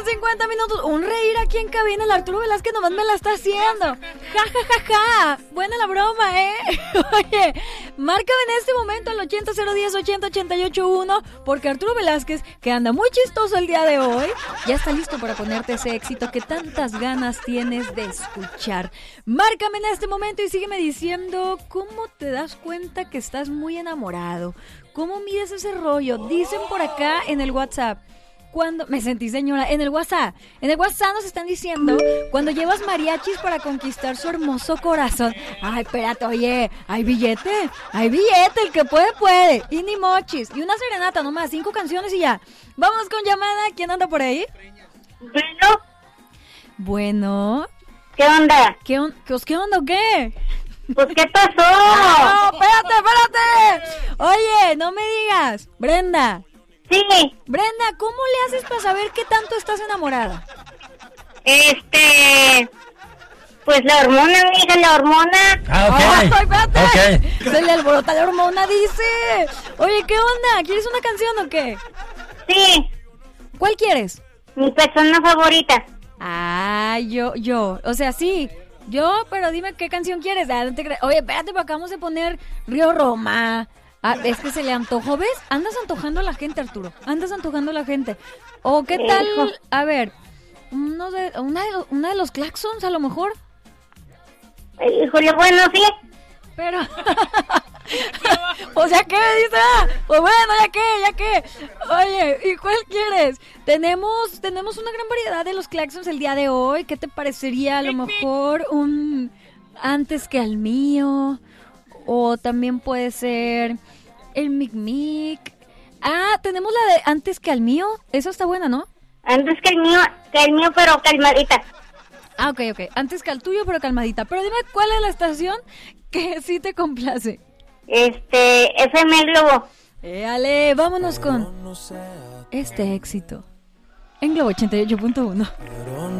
50 minutos. Un reír aquí en cabina. El Arturo Velázquez nomás me la está haciendo. Ja, ja, ja, ja. Buena la broma, ¿eh? Oye, márcame en este momento al 80-010-80-881 porque Arturo Velázquez, que anda muy chistoso el día de hoy, ya está listo para ponerte ese éxito que tantas ganas tienes de escuchar. Márcame en este momento y sígueme diciendo cómo te das cuenta que estás muy enamorado. ¿Cómo mides ese rollo? Dicen por acá en el WhatsApp. Cuando me sentí señora, en el WhatsApp nos están diciendo cuando llevas mariachis para conquistar su hermoso corazón. Ay, espérate, oye, hay billete, el que puede, y ni mochis, y una serenata nomás, 5 canciones y ya. Vámonos con llamada, ¿quién anda por ahí? Bueno. ¿Qué onda? ¿Qué onda o qué? Pues, ¿qué pasó? No, espérate. Oye, no me digas, Brenda. Sí. Brenda, ¿cómo le haces para saber qué tanto estás enamorada? Pues la hormona, mija, la hormona. Ay, espérate. Okay. Se le alborota la hormona, dice. Oye, ¿qué onda? ¿Quieres una canción o qué? Sí. ¿Cuál quieres? Mi persona favorita. Ah, yo. O sea, sí. Yo, pero dime qué canción quieres. Ah, no te Oye, espérate, porque acabamos de poner Río Roma. Ah, es que se le antojó, ¿ves? Andas antojando a la gente, Arturo. ¿O qué tal? A ver, una de los Claxons, a lo mejor. Híjole, bueno, sí. Pero... pues ya que, dice. Pues bueno, ya que. Oye, ¿y cuál quieres? Tenemos una gran variedad de los Claxons el día de hoy. ¿Qué te parecería a lo mejor un Antes que al mío? O también puede ser el Mic Mic. Ah, tenemos la de Antes que al mío. Esa está buena, ¿no? Antes que el mío, pero calmadita. Ah, ok. Antes que al tuyo, pero calmadita. Pero dime, ¿cuál es la estación que sí te complace? FM Globo. Ale, vámonos con este éxito en Globo 88.1.